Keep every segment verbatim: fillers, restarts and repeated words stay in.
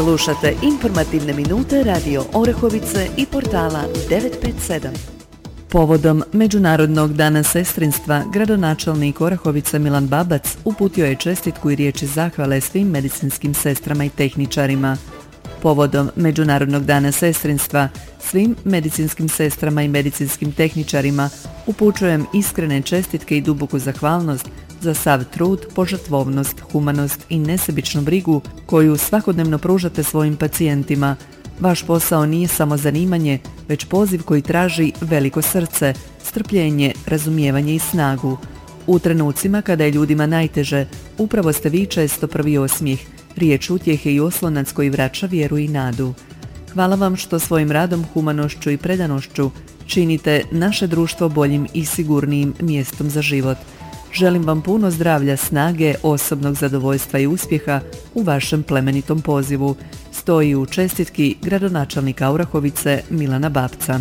Slušate informativne minute Radio Orehovice i portala devet pet sedam. Povodom Međunarodnog dana sestrinstva, gradonačelnik Orahovice Milan Babac uputio je čestitku i riječi zahvale svim medicinskim sestrama i tehničarima. Povodom Međunarodnog dana sestrinstva, svim medicinskim sestrama i medicinskim tehničarima upućujem iskrene čestitke i duboku zahvalnost za sav trud, požrtvovnost, humanost i nesebičnu brigu koju svakodnevno pružate svojim pacijentima. Vaš posao nije samo zanimanje, već poziv koji traži veliko srce, strpljenje, razumijevanje i snagu. U trenucima kada je ljudima najteže, upravo ste vi često prvi osmijeh, riječ utjehe i oslonac koji vraća vjeru i nadu. Hvala vam što svojim radom, humanošću i predanošću činite naše društvo boljim i sigurnijim mjestom za život. Želim vam puno zdravlja, snage, osobnog zadovoljstva i uspjeha u vašem plemenitom pozivu. Stoji u čestitki gradonačelnika Orahovice Milana Babca.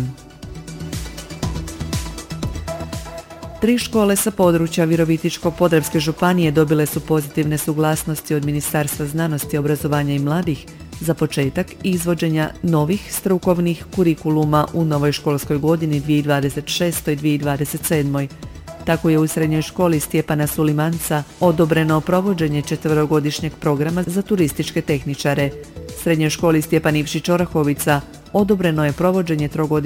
Tri škole sa područja Virovitičko-podravske županije dobile su pozitivne suglasnosti od Ministarstva znanosti, obrazovanja i mladih za početak izvođenja novih strukovnih kurikuluma u novoj školskoj godini dvije tisuće dvadeset šeste. i dvije tisuće dvadeset sedme. Tako je u srednjoj školi Stjepana Sulimanca odobreno provođenje četverogodišnjeg programa za turističke tehničare. Srednjoj školi Stjepan Ivšić Orahovica odobreno je provođenje trogodišnjeg